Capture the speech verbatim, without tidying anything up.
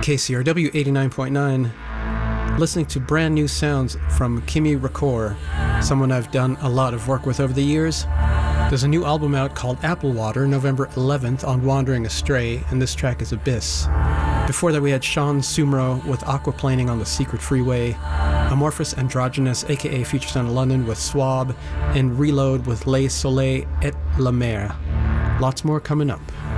K C R W eighty-nine point nine, listening to brand new sounds from Kimi Rakor, someone I've done a lot of work with over the years. There's a new album out called Apple Water, November eleventh, on Wandering Astray, and this track is Abyss. Before that we had Sean Sumro with Aquaplaning on the Secret Freeway, Amorphous Androgynous aka Future Sound of London with Swab, and Reload with Le Soleil et la Mer. Lots more coming up.